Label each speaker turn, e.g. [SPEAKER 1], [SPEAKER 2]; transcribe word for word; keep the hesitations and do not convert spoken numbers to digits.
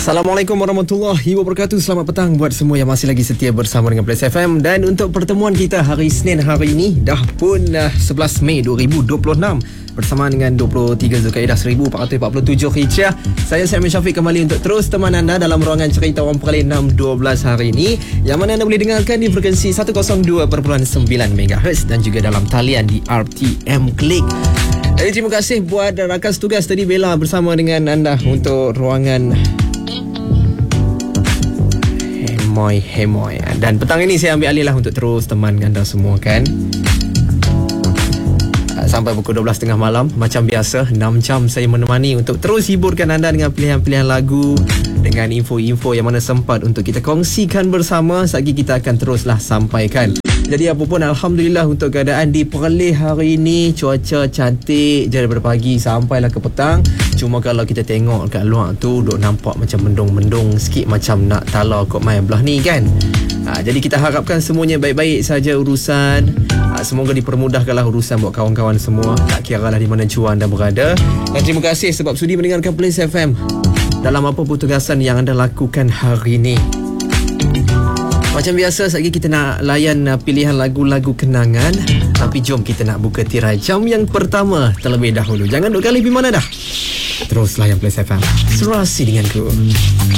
[SPEAKER 1] Assalamualaikum warahmatullahi wabarakatuh. Selamat petang buat semua yang masih lagi setia bersama dengan Plus F M. Dan untuk pertemuan kita hari Isnin hari ini, dah pun uh, sebelas Mei dua ribu dua puluh enam, bersamaan dengan dua puluh tiga Zulkaidah seribu empat ratus empat puluh tujuh Hijriah. Saya Syamil Syafiq kembali untuk terus teman anda dalam ruangan cerita orang perkali enam dua belas hari ini, yang mana anda boleh dengarkan di frekuensi seratus dua perpuluhan sembilan megahertz dan juga dalam talian di R T M Klik. Jadi terima kasih buat rakan setugas tadi Bella bersama dengan anda untuk ruangan Hemoy Hemoy. Dan petang ini saya ambil alih lah untuk terus teman anda semua kan, sampai pukul dua belas tiga puluh malam. Macam biasa, enam jam saya menemani untuk terus hiburkan anda dengan pilihan-pilihan lagu, dengan info-info yang mana sempat untuk kita kongsikan bersama. Sekejap kita akan teruslah sampaikan. Jadi apapun, Alhamdulillah untuk keadaan di Perlis hari ini, cuaca cantik daripada pagi sampailah ke petang. Cuma kalau kita tengok kat luar tu, duk nampak macam mendung-mendung sikit, macam nak tala kot main belah ni kan. ha, Jadi kita harapkan semuanya baik-baik saja urusan. ha, Semoga dipermudahkanlah urusan buat kawan-kawan semua, tak kira lah di mana jua anda berada. Dan terima kasih sebab sudi mendengarkan Plus F M dalam apa pun tugasan yang anda lakukan hari ini. Macam biasa, sekejap kita nak layan uh, pilihan lagu-lagu kenangan. Tapi jom kita nak buka tirai jam yang pertama terlebih dahulu. Jangan duk kali pergi mana dah. Terus layan Plus F M, serasi denganku.